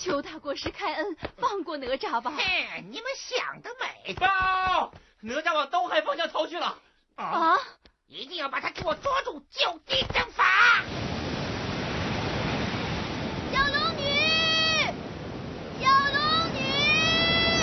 求大国师开恩，放过哪吒吧！ 嘿，你们想得美！ 报，哪吒往东海方向逃去了。 啊！ 一定要把他给我捉住，就地正